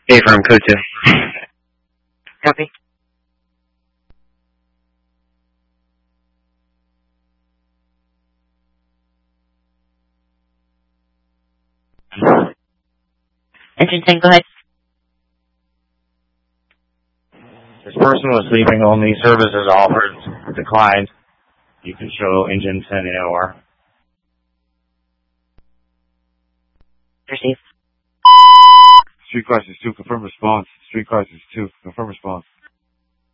A-firm code 2. Copy. Engine 10, go ahead. This person was sleeping only. Services offered. Declined. You can show engine 10 AOR. Receive. Street Crisis 2, confirm response. Street Crisis 2, confirm response.